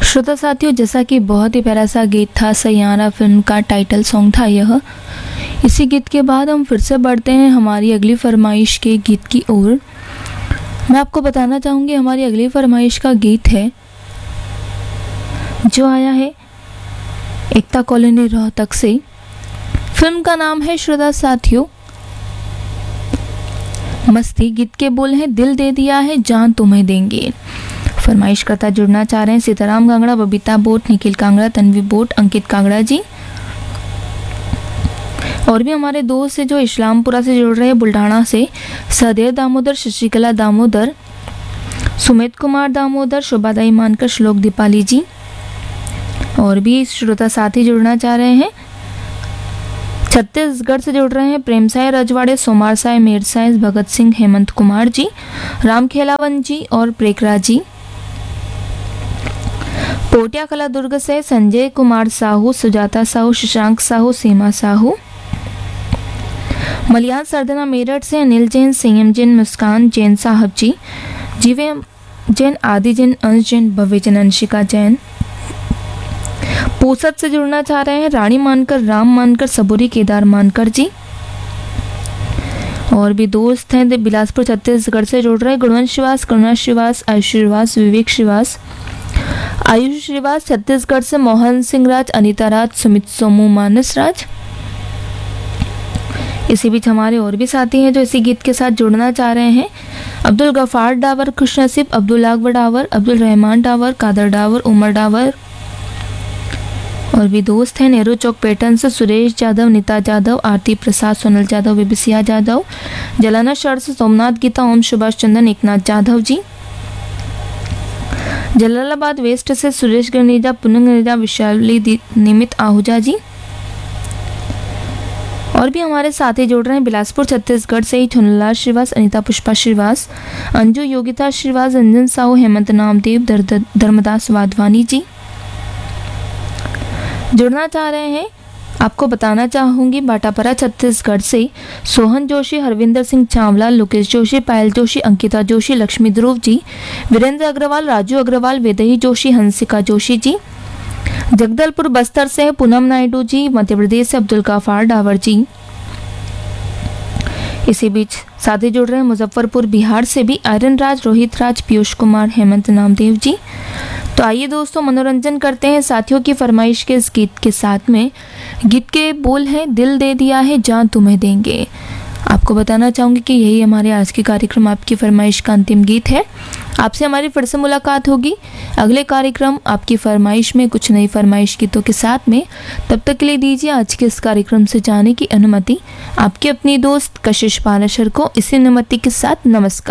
श्रोता साथियों, जैसा कि बहुत ही प्यारा सा गीत था, सैयारा फिल्म का टाइटल सॉन्ग था यह। इसी गीत के बाद हम फिर से बढ़ते हैं हमारी अगली फरमाइश के गीत की ओर। मैं आपको बताना चाहूँगी हमारी अगली फरमाइश का गीत है जो आया है एकता कॉलोनी रोहतक से। फिल्म का नाम है श्रोता साथियों मस्ती। गीत के बोल हैं दिल दे दिया है जान तुम्हें देंगे। फरमाइश करता जुड़ना चाह रहे हैं सीताराम कांगड़ा, बबीता बोट, निखिल कांगड़ा, तन्वी बोट, अंकित कांगड़ा जी। और भी हमारे दोस्त हैं जो इस्लामपुरा से जुड़ रहे हैं, बुल्ढाना से सहदेव दामोदर, शशिकला दामोदर, सुमित कुमार दामोदर, शोभादाई मानकर, श्लोक दीपाली जी। और भी श्रोता साथी जुड़ना चाह रहे हैं, छत्तीसगढ़ से जुड़ रहे हैं प्रेम साय रजवाड़े, सोमार साय, मेर साय, भगत सिंह, हेमंत कुमार जी, राम खेलावन जी और प्रेकरा जी। पोटिया कला दुर्ग से संजय कुमार साहू, सुजाता साहू, शशांक साहू, सीमा साहू। मलियान सरदना मेरठ से अनिल जैन, संयम जैन, मुस्कान जैन साहब जी, जीवे जैन, आदि जैन, अंश जैन, भव्य जैन, अंशिका जैन। पूसद से जुड़ना चाह रहे हैं रानी मानकर, राम मानकर, सबूरी केदार मानकर जी। और भी दोस्त हैं बिलासपुर छत्तीसगढ़ से जुड़ रहे हैं गुणवंत श्रीवास, करुणा श्रीवास, आयुष श्रीवास, विवेक श्रीवास। आयुष श्रीवास छत्तीसगढ़ से मोहन सिंह राज, अनिता राज, सुमित सोमू, मानस राज। इसी बीच हमारे और भी साथी हैं जो इसी गीत के साथ जुड़ना चाह रहे हैं, अब्दुल गफार डावर, खुश नसीब, अब्दुल अकबर डावर, अब्दुल रहमान डावर, कादर डावर, उमर डावर। और भी दोस्त हैं नेहरू चौक पैटर्न से सुरेश यादव, नीता यादव, आरती प्रसाद, सोनल यादव, विबिसिया यादव, जलाना शहर से सोमनाथ गीता, ओम सुभाष चंदन, एकनाथ यादव जी। जलालाबाद वेस्ट से सुरेश गणेजा, पुनम गणेजा, विशाली निमित आहूजा जी। और भी हमारे साथी जुड़ रहे हैं बिलासपुर छत्तीसगढ़ से ही छुनलाल श्रीवास, अनिता पुष्पा श्रीवास, अंजू योगिता श्रीवास, अंजन साहू, हेमंत नामदेव, धर्मदास वाधवानी जी जुड़ना चाह रहे हैं। आपको बताना चाहूँगी बाटापरा छत्तीसगढ़ से सोहन जोशी, हरविंदर सिंह चावला, लोकेश जोशी, पायल जोशी, अंकिता जोशी, लक्ष्मी ध्रुव जी, वीरेंद्र अग्रवाल, राजू अग्रवाल, वेदही जोशी, हंसिका जोशी जी। जगदलपुर बस्तर से पूनम नायडू जी, मध्य प्रदेश से अब्दुल गफार डावर जी। इसी बीच साथी जुड़ रहे हैं मुजफ्फरपुर बिहार से भी आयरन राज, रोहित राज, पीयूष कुमार, हेमंत नामदेव जी। तो आइए दोस्तों मनोरंजन करते हैं साथियों की फरमाइश के इस गीत के साथ में। गीत के बोल हैं दिल दे दिया है जान तुम्हें देंगे। आपको बताना चाहूँगी कि यही हमारे आज के कार्यक्रम आपकी फरमाइश का अंतिम गीत है। आपसे हमारी फिर से मुलाकात होगी अगले कार्यक्रम आपकी फरमाइश में कुछ नई फरमाइश गीतों के साथ में। तब तक के लिए दीजिए आज के इस कार्यक्रम से जाने की अनुमति आपकी अपनी दोस्त कशिश पाराशर को। इसी अनुमति के साथ नमस्कार।